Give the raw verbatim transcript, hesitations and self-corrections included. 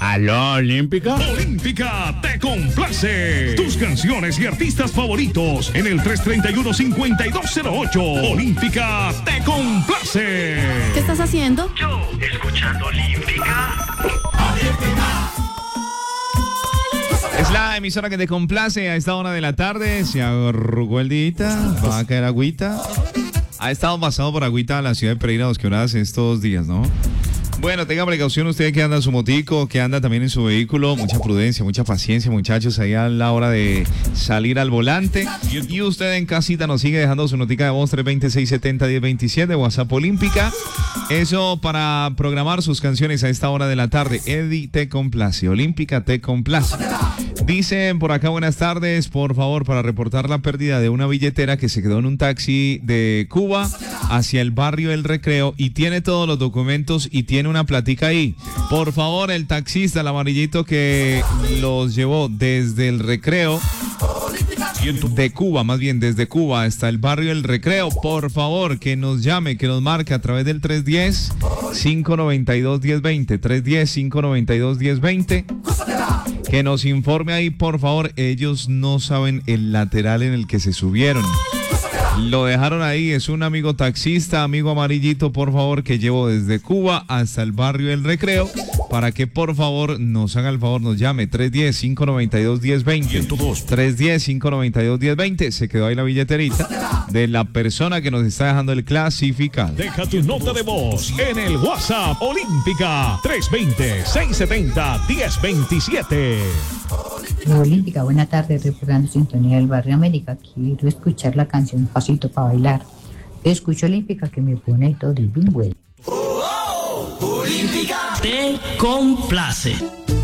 ¿Aló, Olímpica? Olímpica te complace. Tus canciones y artistas favoritos en el tres treinta y uno, cincuenta y dos cero ocho. Olímpica te complace. ¿Qué estás haciendo? Yo, escuchando Olímpica. Es la emisora que te complace a esta hora de la tarde. Se arrugó el día, va a caer agüita. Ha estado pasado por agüita a la ciudad de Pereira Dos Quebradas estos días, ¿no? Bueno, tenga precaución usted que anda en su motico, que anda también en su vehículo. Mucha prudencia, mucha paciencia, muchachos, ahí a la hora de salir al volante. Y usted en casita nos sigue dejando su notica de voz tres dos cero, seis siete cero, uno cero dos siete, WhatsApp Olímpica. Eso para programar sus canciones a esta hora de la tarde. Eddie te complace, Olímpica te complace. Dicen por acá, buenas tardes, por favor, para reportar la pérdida de una billetera que se quedó en un taxi de Cuba hacia el barrio El Recreo y tiene todos los documentos y tiene una platica ahí. Por favor, el taxista, el amarillito que los llevó desde El Recreo de Cuba, más bien desde Cuba hasta el barrio El Recreo, por favor, que nos llame, que nos marque a través del tres uno cero, cinco nueve dos, uno cero dos cero, tres uno cero, cinco nueve dos, uno cero dos cero. Que nos informe ahí, por favor. Ellos no saben el lateral en el que se subieron. Lo dejaron ahí. Es un amigo taxista, amigo amarillito, por favor, que llevo desde Cuba hasta el barrio El Recreo. Para que, por favor, nos haga el favor, nos llame. tres uno cero, cinco nueve dos, uno cero dos cero. tres uno cero, cinco nueve dos, uno cero dos cero. Se quedó ahí la billeterita de la persona que nos está dejando el clasificado. Deja tu nota de voz en el WhatsApp Olímpica tres dos cero, seis siete cero, uno cero dos siete. Olímpica, buena tarde, reportando sintonía del barrio América. Quiero escuchar la canción Pasito para bailar. Escucho Olímpica que me pone todo el bien bueno. Oh, oh, Olímpica te complace.